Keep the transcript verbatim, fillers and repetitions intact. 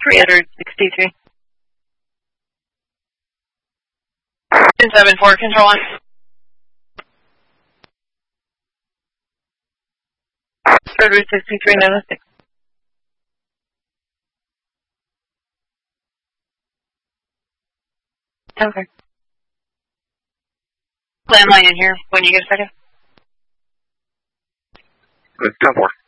three hundred sixty-three. ten seven four, control on. Third Route sixty-three, nine oh six. Okay. Landline in here when you get a second. Good, ten four.